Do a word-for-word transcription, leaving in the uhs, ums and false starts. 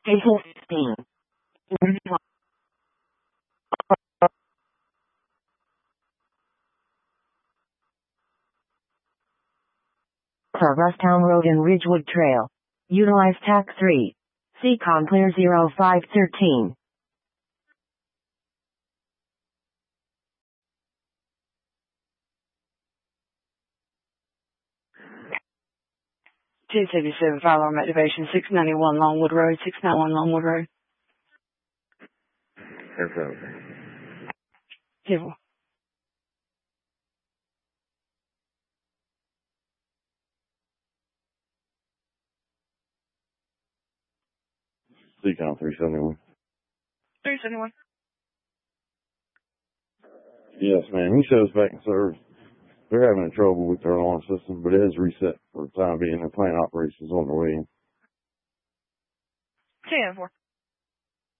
Table fifteen. Rustown Road and Ridgewood Trail. Utilize T A C three. C COM clear zero five thirteen. two seventy-seven, fire alarm activation, six ninety-one Longwood Road, six ninety-one Longwood Road. That's okay. Table. C COM three seventy-one. three seventy-one. Yes, ma'am. He shows back in service. They're having trouble with their alarm system, but it is reset for the time being. Their plant operations on the way in. ten four.